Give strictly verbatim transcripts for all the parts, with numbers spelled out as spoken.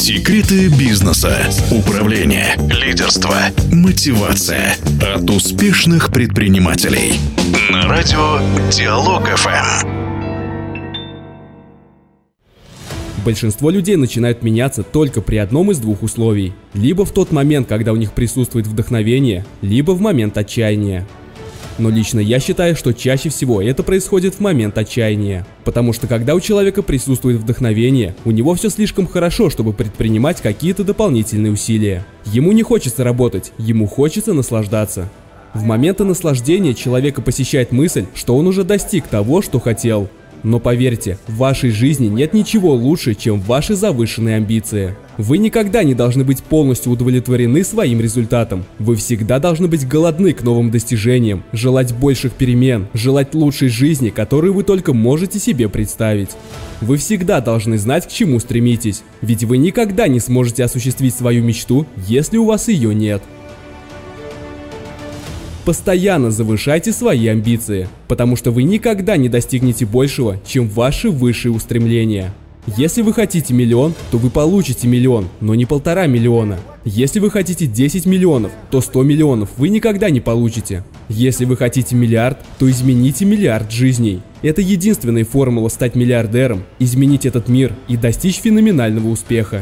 Секреты бизнеса, управления, лидерства, мотивация от успешных предпринимателей. На радио Диалог эф эм. Большинство людей начинают меняться только при одном из двух условий. Либо в тот момент, когда у них присутствует вдохновение, либо в момент отчаяния. Но лично я считаю, что чаще всего это происходит в момент отчаяния. Потому что когда у человека присутствует вдохновение, у него все слишком хорошо, чтобы предпринимать какие-то дополнительные усилия. Ему не хочется работать, ему хочется наслаждаться. В моменты наслаждения человека посещает мысль, что он уже достиг того, что хотел. Но поверьте, в вашей жизни нет ничего лучше, чем ваши завышенные амбиции. Вы никогда не должны быть полностью удовлетворены своим результатом. Вы всегда должны быть голодны к новым достижениям, желать больших перемен, желать лучшей жизни, которую вы только можете себе представить. Вы всегда должны знать, к чему стремитесь, ведь вы никогда не сможете осуществить свою мечту, если у вас ее нет. Постоянно завышайте свои амбиции, потому что вы никогда не достигнете большего, чем ваши высшие устремления. Если вы хотите миллион, то вы получите миллион, но не полтора миллиона. Если вы хотите десять миллионов, то сто миллионов вы никогда не получите. Если вы хотите миллиард, то измените миллиард жизней. Это единственная формула стать миллиардером, изменить этот мир и достичь феноменального успеха.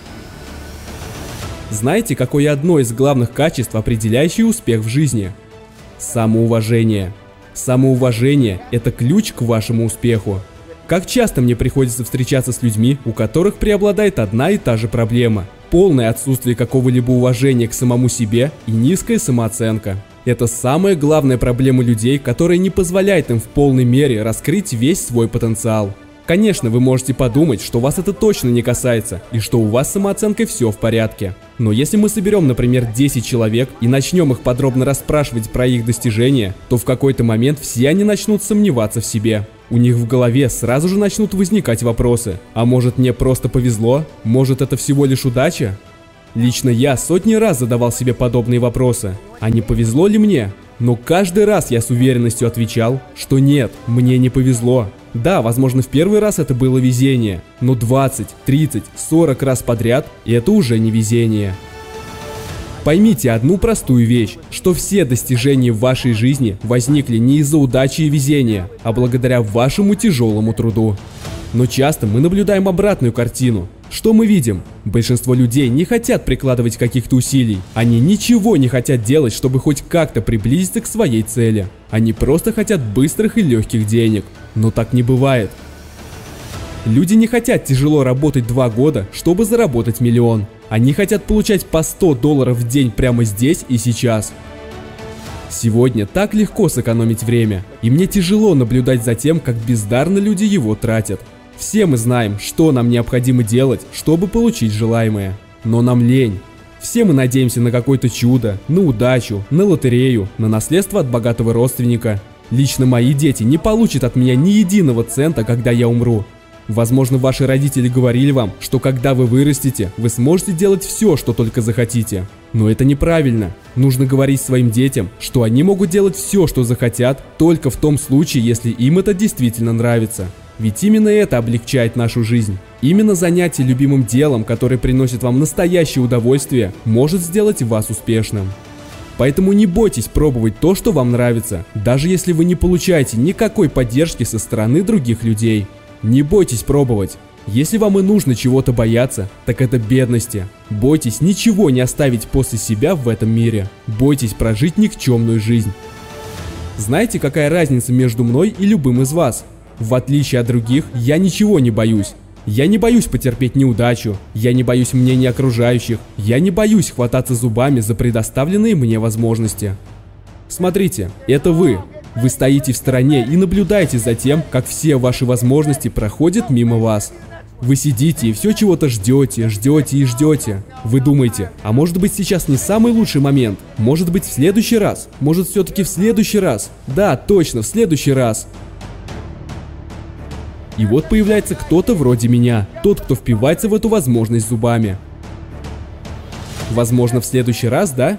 Знаете, какое одно из главных качеств, определяющих успех в жизни? Самоуважение. Самоуважение – это ключ к вашему успеху. Как часто мне приходится встречаться с людьми, у которых преобладает одна и та же проблема – полное отсутствие какого-либо уважения к самому себе и низкая самооценка. Это самая главная проблема людей, которая не позволяет им в полной мере раскрыть весь свой потенциал. Конечно, вы можете подумать, что вас это точно не касается и что у вас с самооценкой все в порядке. Но если мы соберем, например, десять человек и начнем их подробно расспрашивать про их достижения, то в какой-то момент все они начнут сомневаться в себе. У них в голове сразу же начнут возникать вопросы. А может, мне просто повезло? Может, это всего лишь удача? Лично я сотни раз задавал себе подобные вопросы. А не повезло ли мне? Но каждый раз я с уверенностью отвечал, что нет, мне не повезло. Да, возможно, в первый раз это было везение, но двадцать, тридцать, сорок раз подряд – это уже не везение. Поймите одну простую вещь, что все достижения в вашей жизни возникли не из-за удачи и везения, а благодаря вашему тяжелому труду. Но часто мы наблюдаем обратную картину. Что мы видим? Большинство людей не хотят прикладывать каких-то усилий. Они ничего не хотят делать, чтобы хоть как-то приблизиться к своей цели. Они просто хотят быстрых и легких денег. Но так не бывает. Люди не хотят тяжело работать два года, чтобы заработать миллион. Они хотят получать по сто долларов в день прямо здесь и сейчас. Сегодня так легко сэкономить время, и мне тяжело наблюдать за тем, как бездарно люди его тратят. Все мы знаем, что нам необходимо делать, чтобы получить желаемое. Но нам лень. Все мы надеемся на какое-то чудо, на удачу, на лотерею, на наследство от богатого родственника. Лично мои дети не получат от меня ни единого цента, когда я умру. Возможно, ваши родители говорили вам, что когда вы вырастете, вы сможете делать все, что только захотите. Но это неправильно. Нужно говорить своим детям, что они могут делать все, что захотят, только в том случае, если им это действительно нравится. Ведь именно это облегчает нашу жизнь. Именно занятие любимым делом, которое приносит вам настоящее удовольствие, может сделать вас успешным. Поэтому не бойтесь пробовать то, что вам нравится, даже если вы не получаете никакой поддержки со стороны других людей. Не бойтесь пробовать. Если вам и нужно чего-то бояться, так это бедности. Бойтесь ничего не оставить после себя в этом мире. Бойтесь прожить никчемную жизнь. Знаете, какая разница между мной и любым из вас? В отличие от других, я ничего не боюсь. Я не боюсь потерпеть неудачу, я не боюсь мнения окружающих, я не боюсь хвататься зубами за предоставленные мне возможности. Смотрите, это вы. Вы стоите в стороне и наблюдаете за тем, как все ваши возможности проходят мимо вас. Вы сидите и все чего-то ждете, ждете и ждете. Вы думаете, а может быть сейчас не самый лучший момент? Может быть в следующий раз? Может все-таки в следующий раз? Да, точно, в следующий раз. И вот появляется кто-то вроде меня, тот, кто впивается в эту возможность зубами. Возможно, в следующий раз, да?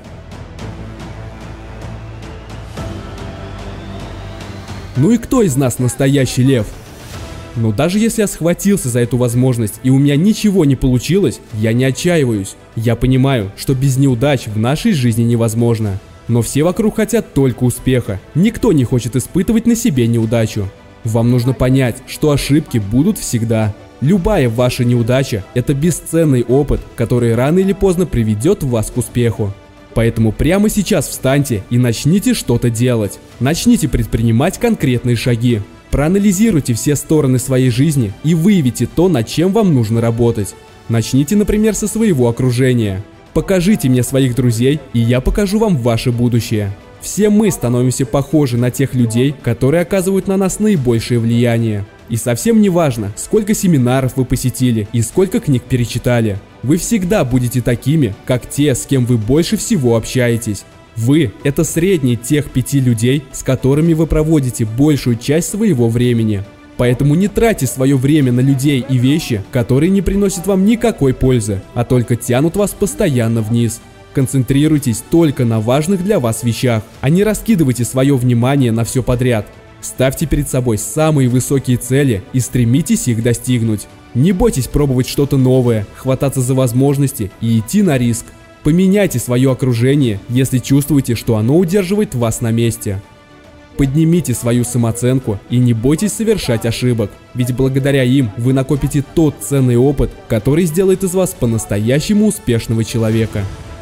Ну и кто из нас настоящий лев? Но даже если я схватился за эту возможность и у меня ничего не получилось, я не отчаиваюсь. Я понимаю, что без неудач в нашей жизни невозможно. Но все вокруг хотят только успеха. Никто не хочет испытывать на себе неудачу. Вам нужно понять, что ошибки будут всегда. Любая ваша неудача – это бесценный опыт, который рано или поздно приведет вас к успеху. Поэтому прямо сейчас встаньте и начните что-то делать. Начните предпринимать конкретные шаги. Проанализируйте все стороны своей жизни и выявите то, над чем вам нужно работать. Начните, например, со своего окружения. Покажите мне своих друзей, и я покажу вам ваше будущее. Все мы становимся похожи на тех людей, которые оказывают на нас наибольшее влияние. И совсем не важно, сколько семинаров вы посетили и сколько книг перечитали. Вы всегда будете такими, как те, с кем вы больше всего общаетесь. Вы – это средний тех пяти людей, с которыми вы проводите большую часть своего времени. Поэтому не тратьте свое время на людей и вещи, которые не приносят вам никакой пользы, а только тянут вас постоянно вниз. Концентрируйтесь только на важных для вас вещах, а не раскидывайте свое внимание на все подряд. Ставьте перед собой самые высокие цели и стремитесь их достигнуть. Не бойтесь пробовать что-то новое, хвататься за возможности и идти на риск. Поменяйте свое окружение, если чувствуете, что оно удерживает вас на месте. Поднимите свою самооценку и не бойтесь совершать ошибок, ведь благодаря им вы накопите тот ценный опыт, который сделает из вас по-настоящему успешного человека.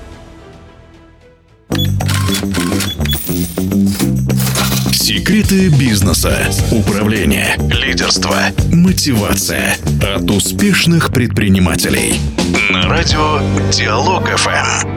Секреты бизнеса, управления, лидерства, мотивация от успешных предпринимателей. На радио Диалог эф эм.